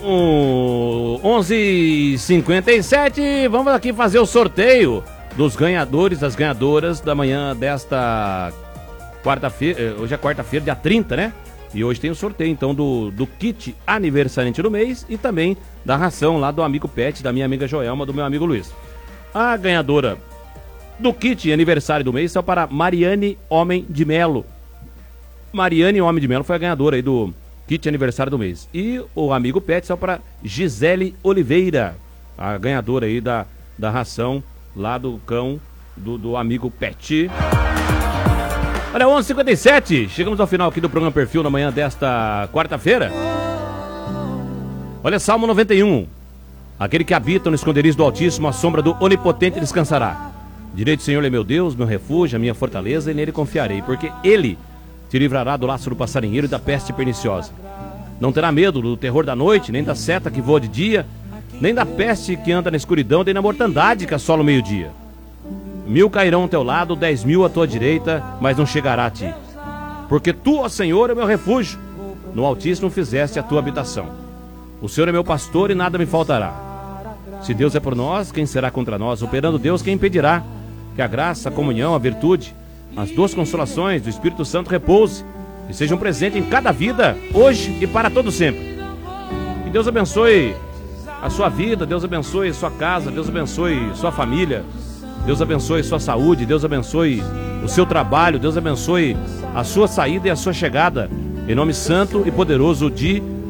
11h57, vamos aqui fazer o sorteio dos ganhadores, das ganhadoras da manhã desta quarta-feira. Hoje é quarta-feira, dia 30, né? E hoje tem o sorteio, então, do kit aniversariante do mês e também da ração lá do amigo Pet, da minha amiga Joelma, do meu amigo Luiz. A ganhadora do kit aniversário do mês é para Mariane Homem de Melo. Mariane Homem de Melo foi a ganhadora aí do kit aniversário do mês. E o amigo Pet só para Gisele Oliveira, a ganhadora aí da ração lá do cão do amigo Pet. Olha, 11h57, chegamos ao final aqui do programa Perfil na manhã desta quarta-feira. Olha, Salmo 91. Aquele que habita no esconderijo do Altíssimo, a sombra do Onipotente descansará. Direito, Senhor, é meu Deus, meu refúgio, a minha fortaleza, e nele confiarei, porque ele te livrará do laço do passarinheiro e da peste perniciosa. Não terá medo do terror da noite, nem da seta que voa de dia, nem da peste que anda na escuridão, nem da mortandade que assola o meio-dia. 1000 cairão ao teu lado, 10.000 à tua direita, mas não chegará a ti. Porque tu, ó Senhor, é meu refúgio, no Altíssimo fizeste a tua habitação. O Senhor é meu pastor e nada me faltará. Se Deus é por nós, quem será contra nós? Operando Deus, quem impedirá? Que a graça, a comunhão, a virtude, as duas consolações do Espírito Santo repouse e sejam presentes em cada vida, hoje e para todo sempre. Que Deus abençoe a sua vida, Deus abençoe sua casa, Deus abençoe sua família, Deus abençoe sua saúde, Deus abençoe o seu trabalho, Deus abençoe a sua saída e a sua chegada, em nome santo e poderoso de